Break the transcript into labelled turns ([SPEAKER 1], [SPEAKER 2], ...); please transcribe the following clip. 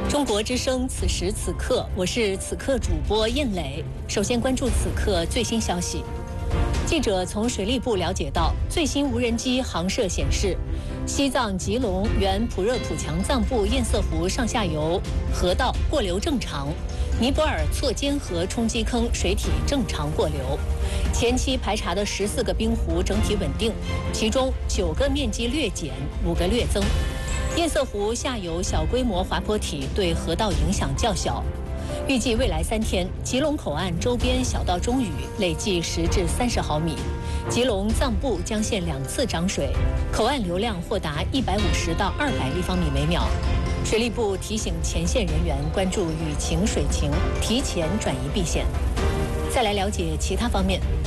[SPEAKER 1] 中国之声，此时此刻，我是此刻主播燕磊。首先关注此刻最新消息。记者从水利部了解到，最新无人机航摄显示，西藏吉隆原普热普强藏部堰塞湖上下游河道过流正常，尼泊尔错尖河冲击坑水体正常过流。前期排查的14个冰湖整体稳定，其中9个面积略减，5个略增。堰塞湖下游小规模滑坡体对河道影响较小。预计未来3天，吉隆口岸周边小到中雨累计10至30毫米，吉隆藏部将现2次涨水，口岸流量或达150到200立方米每秒。水利部提醒前线人员关注雨情水情，提前转移避险。再来了解其他方面。